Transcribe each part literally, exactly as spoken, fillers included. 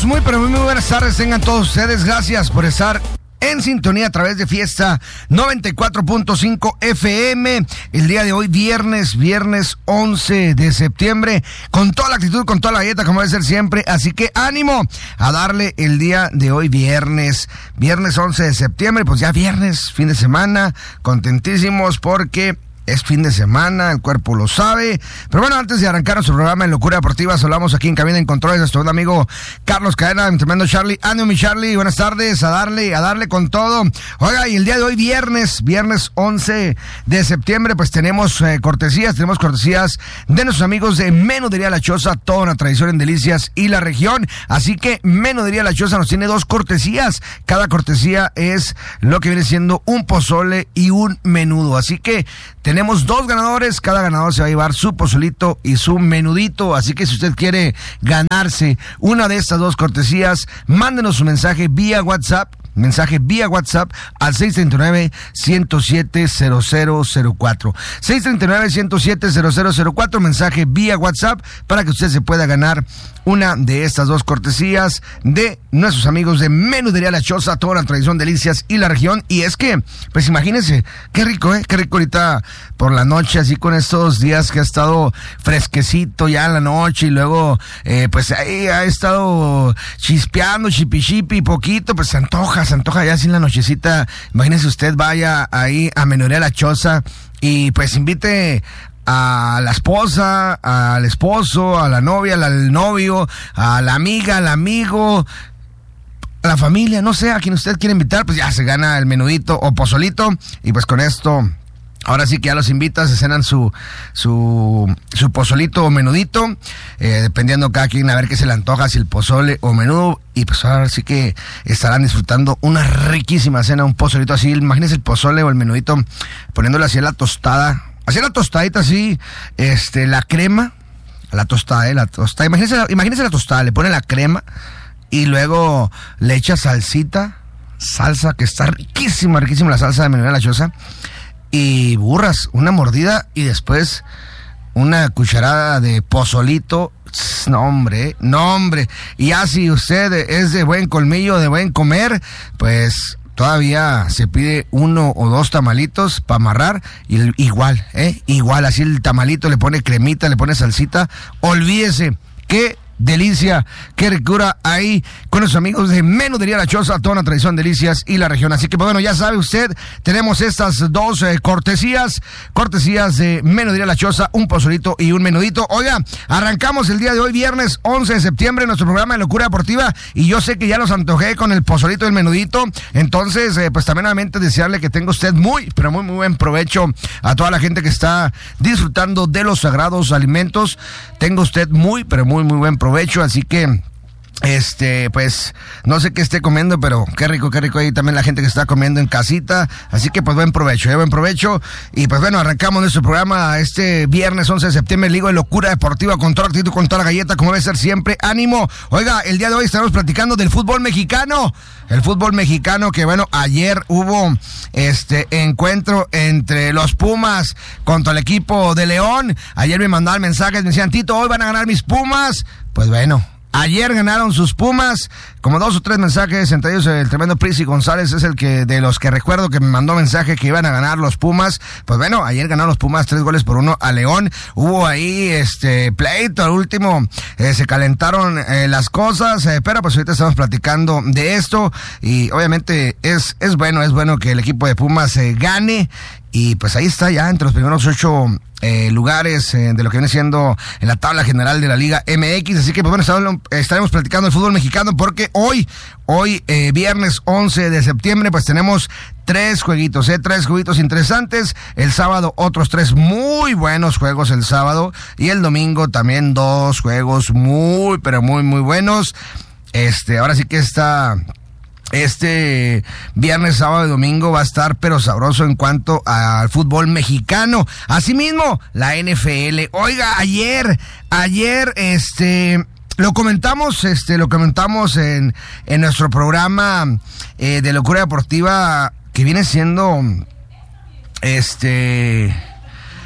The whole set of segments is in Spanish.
amigos, muy pero muy, muy buenas tardes tengan todos ustedes. Gracias por estar en sintonía a través de Fiesta noventa y cuatro punto cinco F M. El día de hoy, viernes, viernes once de septiembre, con toda la actitud, con toda la galleta, como debe ser siempre. Así que ánimo a darle el día de hoy, viernes, viernes once de septiembre. Pues ya viernes, fin de semana, contentísimos porque es fin de semana, el cuerpo lo sabe. Pero bueno, antes de arrancar nuestro programa en Locura Deportiva, hablamos aquí en Cabina en Controles, nuestro buen amigo Carlos Cadena, mi tremendo Charlie. Ánimo, mi Charlie, buenas tardes, a darle, a darle con todo. Oiga, y el día de hoy, viernes, viernes once de septiembre, pues tenemos eh, cortesías, tenemos cortesías de nuestros amigos de Menudería La Choza, toda una tradición en delicias y la región. Así que Menudería La Choza nos tiene dos cortesías. Cada cortesía es lo que viene siendo un pozole y un menudo. Así que tenemos dos ganadores, cada ganador se va a llevar su pozolito y su menudito, así que si usted quiere ganarse una de estas dos cortesías, mándenos un mensaje vía WhatsApp, mensaje vía WhatsApp al seis tres nueve, uno cero siete, cero cero cero cuatro. seis tres nueve, uno cero siete, cero cero cero cuatro, mensaje vía WhatsApp para que usted se pueda ganar una de estas dos cortesías de nuestros amigos de Menudería La Choza, toda la tradición, delicias y la región. Y es que, pues imagínense, qué rico, ¿eh? Qué rico ahorita por la noche, así con estos días que ha estado fresquecito ya en la noche y luego, eh, pues ahí ha estado chispeando, chipi chipi, poquito, pues se antoja, se antoja ya así en la nochecita. Imagínense usted, vaya ahí a Menudería La Choza y pues invite a la esposa, al esposo, a la novia, al novio, a la amiga, al amigo, a la familia, no sé, a quien usted quiere invitar, pues ya se gana el menudito o pozolito. Y pues con esto, ahora sí que ya los invita, se cenan su su su pozolito o menudito, eh, dependiendo cada quien a ver qué se le antoja, si el pozole o menudo. Y pues ahora sí que estarán disfrutando una riquísima cena, un pozolito así. Imagínense el pozole o el menudito poniéndole así a la tostada, así la tostadita, así, este, la crema, la tostada, eh, la tostada. Imagínense la, imagínense la tostada, le pone la crema y luego le echa salsita, salsa que está riquísima, riquísima la salsa de Menudería La Choza. Y burras, una mordida y después una cucharada de pozolito. No, hombre, no, hombre. Y ya si usted es de buen colmillo, de buen comer, pues todavía se pide uno o dos tamalitos para amarrar, y igual, ¿eh? Igual, así el tamalito le pone cremita, le pone salsita. Olvídese, qué delicia, qué ricura ahí con nuestros amigos de Menudería La Choza, toda una tradición, delicias y la región. Así que pues bueno, ya sabe usted, tenemos estas dos eh, cortesías, cortesías de Menudería La Choza, un pozolito y un menudito. Oiga, arrancamos el día de hoy, viernes once de septiembre, nuestro programa de Locura Deportiva, y yo sé que ya los antojé con el pozolito y el menudito. Entonces, eh, pues también nuevamente desearle que tenga usted muy, pero muy, muy buen provecho a toda la gente que está disfrutando de los sagrados alimentos. Tenga usted muy, pero muy, muy buen provecho, así que este, pues, no sé qué esté comiendo, pero qué rico, qué rico ahí también la gente que está comiendo en casita. Así que, pues, buen provecho, ¿eh? Buen provecho. Y, pues, bueno, arrancamos nuestro programa este viernes once de septiembre, Liga de Locura Deportiva, con toda la actitud, con toda la galleta, como debe ser siempre. ¡Ánimo! Oiga, el día de hoy estaremos platicando del fútbol mexicano. El fútbol mexicano que, bueno, ayer hubo este encuentro entre los Pumas contra el equipo de León. Ayer me mandaban mensajes, me decían, Tito, hoy van a ganar mis Pumas. Pues, bueno, ayer ganaron sus Pumas, como dos o tres mensajes, entre ellos el tremendo Prisi González es el que de los que recuerdo que me mandó mensaje que iban a ganar los Pumas. Pues bueno, ayer ganaron los Pumas tres goles por uno a León. Hubo ahí este pleito, al último eh, se calentaron eh, las cosas, eh, pero pues ahorita estamos platicando de esto y obviamente es, es bueno, es bueno que el equipo de Pumas eh, gane. Y pues ahí está ya entre los primeros ocho eh, lugares eh, de lo que viene siendo en la tabla general de la Liga M X. Así que pues bueno, estaremos, estaremos platicando del fútbol mexicano porque hoy, hoy eh, viernes once de septiembre, pues tenemos tres jueguitos, eh, tres jueguitos interesantes. El sábado otros tres muy buenos juegos el sábado. Y el domingo también dos juegos muy, pero muy, muy buenos. Este, ahora sí que está... Este viernes, sábado y domingo va a estar pero sabroso en cuanto al fútbol mexicano. Asimismo, la N F L. Oiga, ayer, ayer, este, lo comentamos, este, lo comentamos en, en nuestro programa eh, de Locura Deportiva, que viene siendo, este,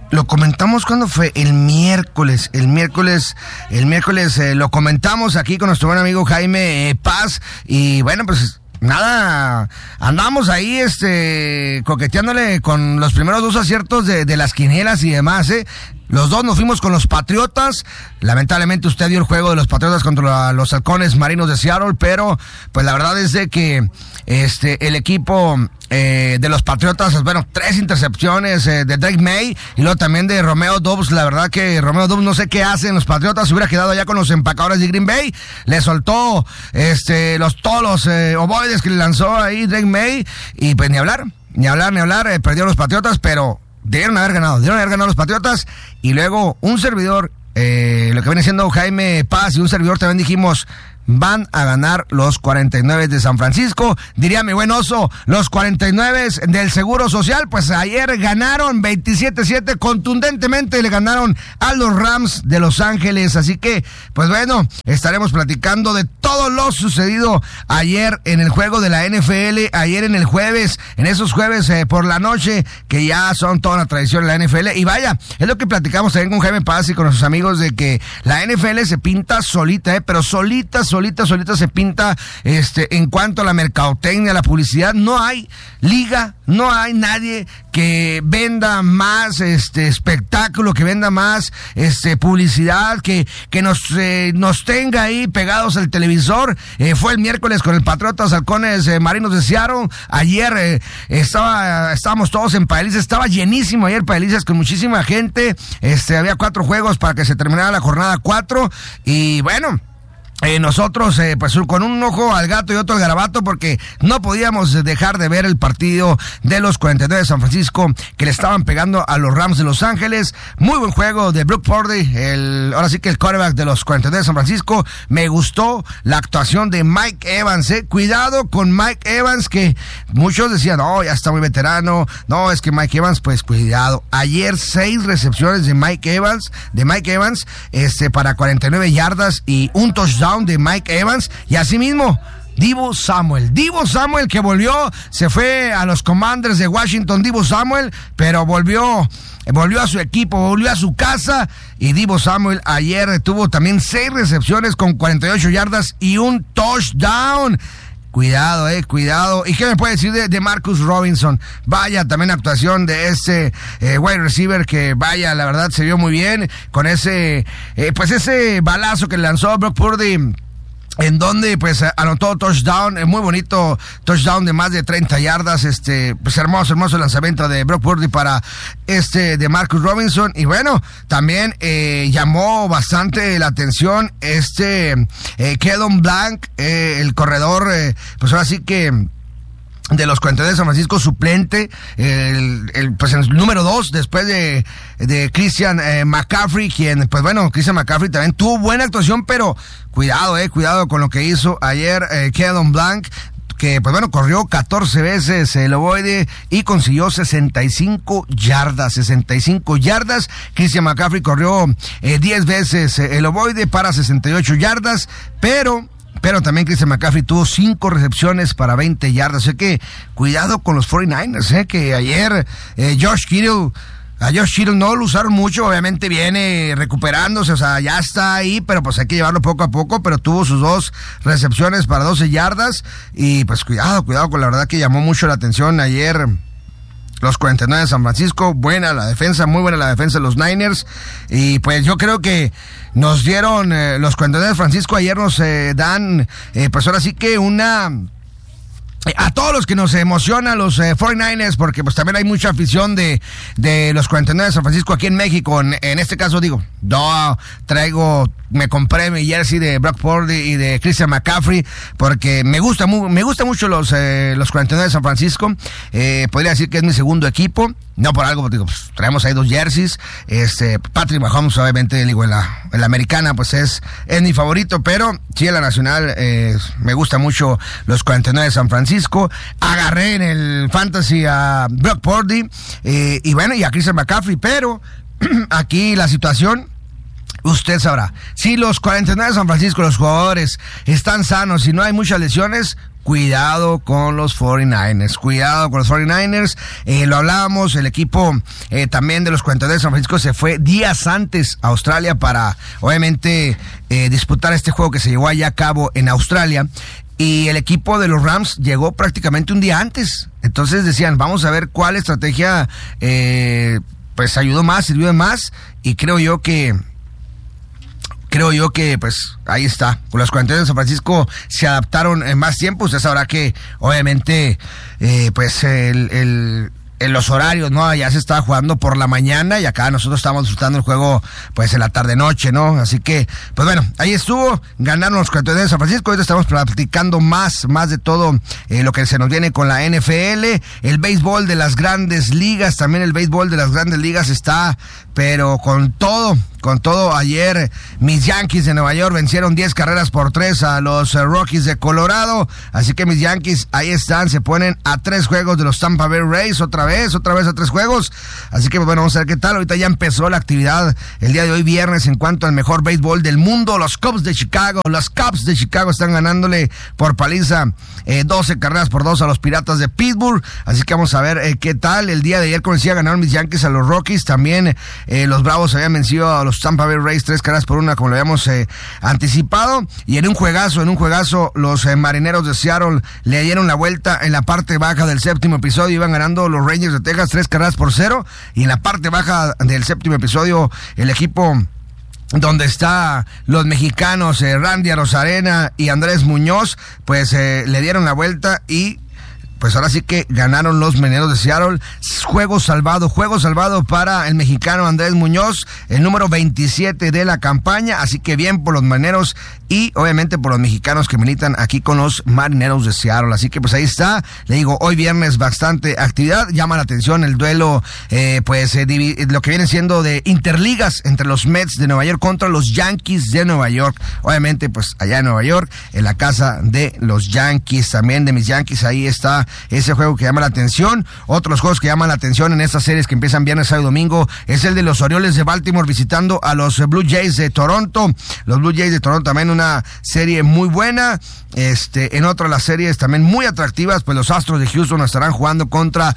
lo comentamos cuando fue el miércoles, el miércoles, el miércoles eh, lo comentamos aquí con nuestro buen amigo Jaime eh, Paz, y bueno, pues nada, andamos ahí este coqueteándole con los primeros dos aciertos de, de las quinielas y demás, eh. Los dos nos fuimos con los Patriotas. Lamentablemente usted vio el juego de los Patriotas contra los Halcones Marinos de Seattle, pero pues la verdad es de que este el equipo eh, de los Patriotas, bueno, tres intercepciones eh, de Drake May y luego también de Romeo Doubs. La verdad que Romeo Doubs no sé qué hace en los Patriotas, se hubiera quedado allá con los empacadores de Green Bay. Le soltó este los todos los eh, ovoides que le lanzó ahí Drake May y pues ni hablar, ni hablar, ni hablar, eh, perdió los Patriotas, pero debieron haber ganado, debieron haber ganado los Patriotas. Y luego un servidor, eh, lo que viene siendo Jaime Paz y un servidor también dijimos, van a ganar los cuarenta y nueve de San Francisco. Diría mi buen oso, los cuarenta y nueve del Seguro Social, pues ayer ganaron veintisiete siete, contundentemente le ganaron a los Rams de Los Ángeles. Así que, pues bueno, estaremos platicando de todo lo sucedido ayer en el juego de la N F L, ayer en el jueves, en esos jueves eh, por la noche, que ya son toda una tradición en la N F L. Y vaya, es lo que platicamos también con Jaime Paz y con nuestros amigos, de que la N F L se pinta solita, eh, pero solita, solita. Solita, solita se pinta este, en cuanto a la mercadotecnia, la publicidad. No hay liga, no hay nadie que venda más este espectáculo, que venda más este publicidad, que, que nos, eh, nos tenga ahí pegados al televisor. Eh, fue el miércoles con el Patriotas Halcones eh, Marinos de Seattle. Ayer eh, estaba, estábamos todos en Paelices, estaba llenísimo ayer Paelices con muchísima gente. Este, había cuatro juegos para que se terminara la jornada cuatro. Y bueno, Eh, nosotros, eh, pues con un ojo al gato y otro al garabato, porque no podíamos dejar de ver el partido de los cuarenta y nueve de San Francisco, que le estaban pegando a los Rams de Los Ángeles. Muy buen juego de Brock Purdy, el, ahora sí que el quarterback de los cuarenta y nueve de San Francisco. Me gustó la actuación de Mike Evans, eh. Cuidado con Mike Evans, que muchos decían, no, ya está muy veterano. No, es que Mike Evans, pues cuidado. Ayer seis recepciones de Mike Evans, de Mike Evans, este, para cuarenta y nueve yardas y un touchdown de Mike Evans. Y asimismo Deebo Samuel, Deebo Samuel que volvió, se fue a los Commanders de Washington, Deebo Samuel, pero volvió volvió a su equipo, volvió a su casa. Y Deebo Samuel ayer tuvo también seis recepciones con cuarenta y ocho yardas y un touchdown. Cuidado, eh, cuidado. ¿Y qué me puede decir de, de Marcus Robinson? Vaya, también actuación de ese eh, wide receiver que, vaya, la verdad se vio muy bien con ese, eh, pues ese balazo que lanzó Brock Purdy, en donde pues anotó touchdown, eh, muy bonito touchdown de más de treinta yardas, este, pues hermoso, hermoso lanzamiento de Brock Purdy para este de Marcus Robinson. Y bueno, también eh, llamó bastante la atención este eh, Keldon Blanc, eh, el corredor, eh, pues ahora sí que de los cuarenta y nueve de San Francisco, suplente, el, el, pues el número dos después de, de Christian eh, McCaffrey, quien, pues bueno, Christian McCaffrey también tuvo buena actuación, pero cuidado, eh, cuidado con lo que hizo ayer eh, Keldon Blanc, que pues bueno, corrió catorce veces el ovoide y consiguió sesenta y cinco yardas, sesenta y cinco yardas. Christian McCaffrey corrió eh, diez veces el ovoide para sesenta y ocho yardas, pero... Pero también Christian McCaffrey tuvo cinco recepciones para veinte yardas. O sea que cuidado con los cuarenta y nueve ers, ¿eh? Que ayer eh, Josh Kittle, a Josh Kittle no lo usaron mucho. Obviamente viene recuperándose, o sea, ya está ahí, pero pues hay que llevarlo poco a poco. Pero tuvo sus dos recepciones para doce yardas. Y pues cuidado, cuidado con la verdad que llamó mucho la atención ayer los cuarenta y nueve de San Francisco. Buena la defensa, muy buena la defensa de los Niners. Y pues yo creo que nos dieron, eh, los cuarenta y nueve de San Francisco ayer nos eh, dan, eh, pues ahora sí que una... A todos los que nos emociona los eh, cuarenta y nueve ers, porque pues también hay mucha afición de, de los cuarenta y nueve de San Francisco aquí en México. En, en este caso digo, no traigo, me compré mi jersey de Brock Purdy y de Christian McCaffrey porque me gusta mu me gusta mucho los eh, los cuarenta y nueve de San Francisco. Eh, podría decir que es mi segundo equipo. No por algo, digo, pues, traemos ahí dos jerseys. Este, Patrick Mahomes, obviamente, digo, en la, en la americana, pues es, es mi favorito, pero sí, en la nacional, eh, me gusta mucho los cuarenta y nueve de San Francisco. Agarré en el fantasy a Brock Purdy, eh, y bueno, y a Christian McCaffrey, pero aquí la situación usted sabrá. Si los cuarenta y nueve de San Francisco, los jugadores están sanos y no hay muchas lesiones, cuidado con los cuarenta y nueve ers, cuidado con los cuarenta y nueve ers, eh, lo hablábamos, el equipo eh, también de los cuarenta y nueve de San Francisco se fue días antes a Australia para, obviamente, eh, disputar este juego que se llevó allá a cabo en Australia, y el equipo de los Rams llegó prácticamente un día antes. Entonces decían, vamos a ver cuál estrategia eh, pues ayudó más, sirvió de más, y creo yo que Creo yo que, pues, ahí está. Los cuarenta y nueve de San Francisco se adaptaron en más tiempo. Usted sabrá que, obviamente, eh, pues, el, el, en los horarios, ¿no? Allá se estaba jugando por la mañana y acá nosotros estamos disfrutando el juego, pues, en la tarde-noche, ¿no? Así que, pues, bueno, ahí estuvo. Ganaron los cuarenta y nueve de San Francisco. Ahorita estamos platicando más, más de todo eh, lo que se nos viene con la N F L. El béisbol de las grandes ligas, también el béisbol de las grandes ligas está, pero con todo. Con todo, ayer mis Yankees de Nueva York vencieron diez carreras por tres a los uh, Rockies de Colorado. Así que mis Yankees ahí están, se ponen a tres juegos de los Tampa Bay Rays, otra vez, otra vez a tres juegos. Así que bueno, vamos a ver qué tal. Ahorita ya empezó la actividad el día de hoy, viernes, en cuanto al mejor béisbol del mundo. Los Cubs de Chicago, los Cubs de Chicago están ganándole por paliza eh, doce carreras por dos a los Piratas de Pittsburgh. Así que vamos a ver eh, qué tal. El día de ayer, como decía, ganaron mis Yankees a los Rockies. También eh, los Bravos habían vencido a los Los Tampa Bay Rays tres carreras por una, como lo habíamos eh, anticipado, y en un juegazo, en un juegazo, los eh, Marineros de Seattle le dieron la vuelta en la parte baja del séptimo episodio. Iban ganando los Rangers de Texas tres carreras por cero, y en la parte baja del séptimo episodio el equipo donde está los mexicanos eh, Randy Arozarena y Andrés Muñoz, pues eh, le dieron la vuelta y pues ahora sí que ganaron los Marineros de Seattle. Juego salvado, juego salvado para el mexicano Andrés Muñoz, el número veintisiete de la campaña. Así que bien por los Marineros y obviamente por los mexicanos que militan aquí con los Marineros de Seattle. Así que pues ahí está. Le digo, hoy viernes bastante actividad. Llama la atención el duelo, eh, pues eh, lo que viene siendo de interligas entre los Mets de Nueva York contra los Yankees de Nueva York. Obviamente pues allá en Nueva York, en la casa de los Yankees, también de mis Yankees, ahí está ese juego que llama la atención. Otros juegos que llaman la atención en estas series que empiezan viernes, sábado y domingo es el de los Orioles de Baltimore visitando a los Blue Jays de Toronto. Los Blue Jays de Toronto también una serie muy buena. Este, en otras las series también muy atractivas, pues los Astros de Houston estarán jugando contra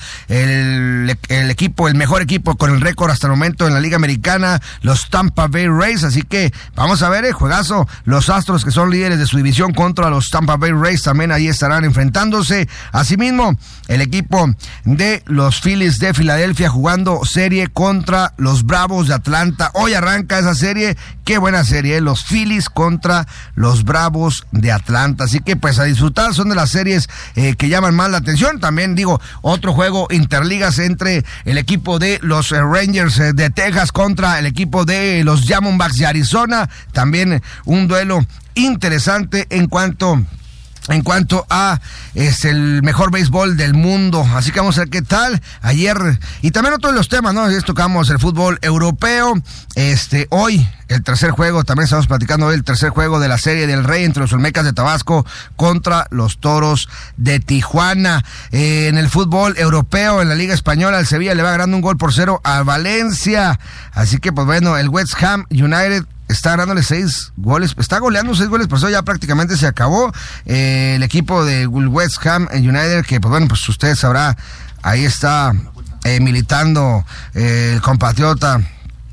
el, el equipo, el mejor equipo con el récord hasta el momento en la Liga Americana, los Tampa Bay Rays. Así que vamos a ver el juegazo. Los Astros, que son líderes de su división, contra los Tampa Bay Rays, también ahí estarán enfrentándose. Asimismo, el equipo de los Phillies de Filadelfia jugando serie contra los Bravos de Atlanta. Hoy arranca esa serie. Qué buena serie, ¿eh? Los Phillies contra los Bravos de Atlanta. Así que pues a disfrutar, son de las series eh, que llaman más la atención. También digo, otro juego interligas entre el equipo de los eh, Rangers eh, de Texas contra el equipo de los Diamondbacks de Arizona. También eh, un duelo interesante en cuanto... En cuanto a es el mejor béisbol del mundo. Así que vamos a ver qué tal. Ayer, y también otros de los temas, ¿no? Ayer tocamos el fútbol europeo. Este, hoy, el tercer juego, también estamos platicando hoy el tercer juego de la Serie del Rey entre los Olmecas de Tabasco contra los Toros de Tijuana. Eh, en el fútbol europeo, en la Liga Española, el Sevilla le va ganando un gol por cero a Valencia. Así que, pues bueno, el West Ham United está ganándole seis goles, está goleando seis goles por eso, ya prácticamente se acabó. Eh, el equipo de West Ham United, que pues bueno, pues ustedes sabrá, ahí está eh, militando eh, el compatriota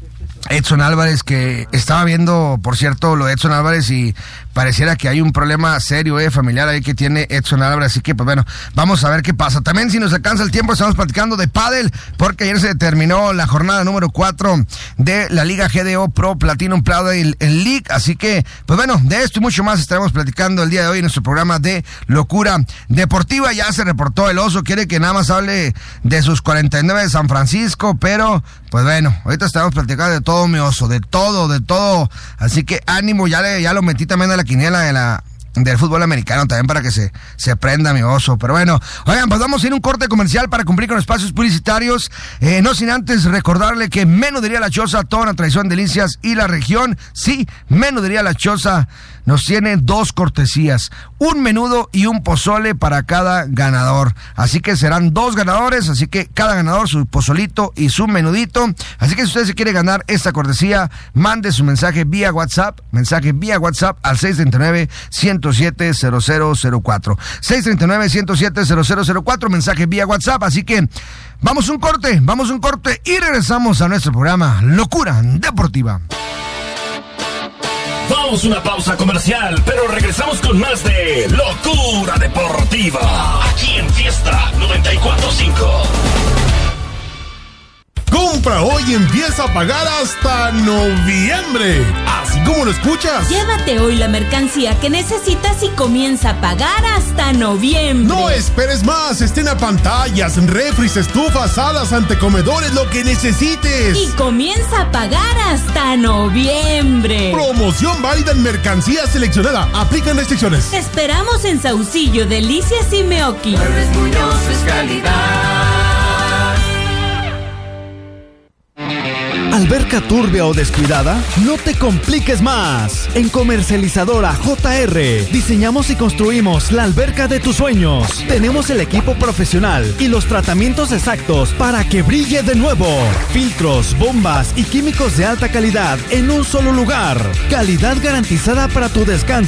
Edson Álvarez, que estaba viendo, por cierto, lo de Edson Álvarez y pareciera que hay un problema serio, eh, familiar ahí que tiene Edson Álvarez, así que pues bueno, vamos a ver qué pasa. También, si nos alcanza el tiempo, estamos platicando de pádel, porque ayer se terminó la jornada número cuatro de la Liga G D O Pro Platinum Pádel League, así que pues bueno, de esto y mucho más estaremos platicando el día de hoy en nuestro programa de Locura Deportiva. Ya se reportó el Oso, quiere que nada más hable de sus cuarenta y nueve de San Francisco, pero pues bueno, ahorita estamos platicando de todo, mi Oso, de todo, de todo, así que ánimo, ya, le, ya lo metí también a la quiniela de la del fútbol americano también para que se, se prenda, mi Oso. Pero bueno, oigan, pues vamos a ir a un corte comercial para cumplir con espacios publicitarios, eh, no sin antes recordarle que Menudería La Choza, toda una tradición, delicias y la región. Sí, Menudería La Choza nos tiene dos cortesías, un menudo y un pozole para cada ganador. Así que serán dos ganadores, así que cada ganador su pozolito y su menudito. Así que si usted se quiere ganar esta cortesía, mande su mensaje vía WhatsApp, mensaje vía WhatsApp al seis tres nueve, uno cero siete, cero cero cero cuatro. seis tres nueve, uno cero siete, cero cero cero cuatro, mensaje vía WhatsApp. Así que vamos un corte, vamos un corte y regresamos a nuestro programa Locura Deportiva. Vamos a una pausa comercial, pero regresamos con más de Locura Deportiva, aquí en Fiesta noventa y cuatro punto cinco. Compra hoy y empieza a pagar hasta noviembre. Así como lo escuchas. Llévate hoy la mercancía que necesitas y comienza a pagar hasta noviembre. No esperes más. Estén a pantallas, refris, estufas, salas, antecomedores, lo que necesites. Y comienza a pagar hasta noviembre. Promoción válida en mercancía seleccionada. Aplican restricciones. Te esperamos en Saucillo, Delicias y Meoqui. Muebles Muñoz es calidad. ¿Alberca turbia o descuidada? No te compliques más. En Comercializadora J R diseñamos y construimos la alberca de tus sueños. Tenemos el equipo profesional y los tratamientos exactos para que brille de nuevo. Filtros, bombas y químicos de alta calidad en un solo lugar. Calidad garantizada para tu descanso.